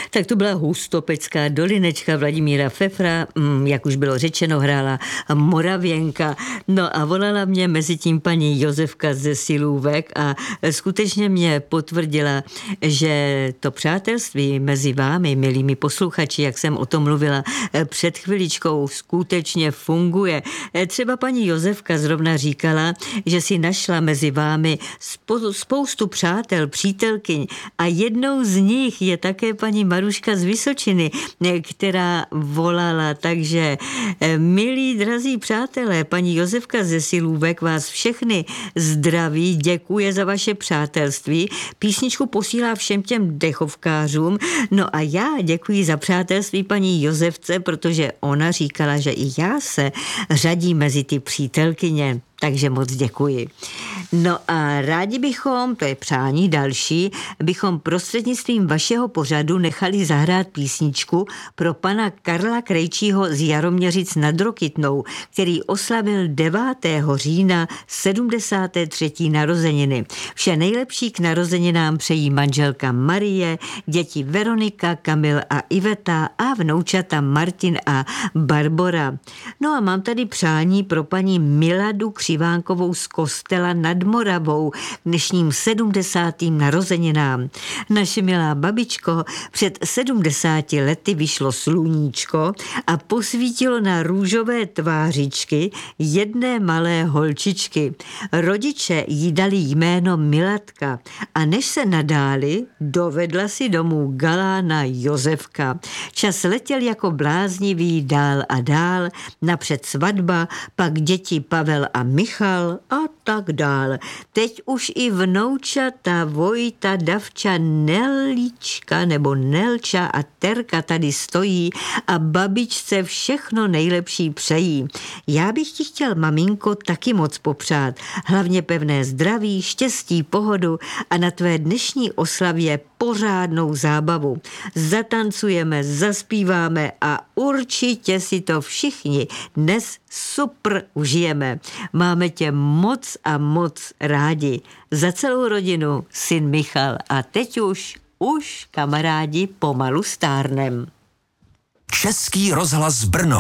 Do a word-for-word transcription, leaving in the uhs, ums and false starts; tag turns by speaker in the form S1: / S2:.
S1: Tak to byla hustopecká dolinečka Vladimíra Fefra, jak už bylo řečeno, hrála Moravěnka. No a volala mě mezi tím paní Josefka ze Silůvek a skutečně mě potvrdila, že to přátelství mezi vámi, milými posluchači, jak jsem o tom mluvila před chviličkou, skutečně funguje. Třeba paní Josefka zrovna říkala, že si našla mezi vámi spoustu přátel, přítelkyň a jednou z nich je také paní Maruška z Vysočiny, která volala, takže milí drazí přátelé, paní Josefka ze Silůvek vás všechny zdraví, děkuje za vaše přátelství, písničku posílá všem těm dechovkářům, no a já děkuji za přátelství paní Josefce, protože ona říkala, že i já se řadím mezi ty přítelkyně. Takže moc děkuji. No a rádi bychom, to je přání další, bychom prostřednictvím vašeho pořadu nechali zahrát písničku pro pana Karla Krejčího z Jaroměřic nad Rokytnou, který oslavil devátého října sedmdesáté třetí narozeniny. Vše nejlepší k narozeninám přejí manželka Marie, děti Veronika, Kamil a Iveta a vnoučata Martin a Barbora. No a mám tady přání pro paní Miladu Křivánkovou z Kostela nad Moravou k dnešním sedmdesátým narozeninám. Naše milá babičko, před sedmdesáti lety vyšlo sluníčko a posvítilo na růžové tvářičky jedné malé holčičky. Rodiče jí dali jméno Miladka a než se nadáli, dovedla si domů galána Josefka. Čas letěl jako bláznivý dál a dál, napřed svatba, pak děti Pavel a Michal a tak dál. Teď už i vnoučata Vojta, Davča, Nelíčka nebo Nelča a Terka tady stojí a babičce všechno nejlepší přejí. Já bych ti chtěl, maminko, taky moc popřát. Hlavně pevné zdraví, štěstí, pohodu a na tvé dnešní oslavě pořádnou zábavu. Zatancujeme, zaspíváme a určitě si to všichni dnes super užijeme. Máme tě moc a moc rádi. Za celou rodinu syn Michal a teď už, už kamarádi pomalu stárnem.
S2: Český rozhlas Brno.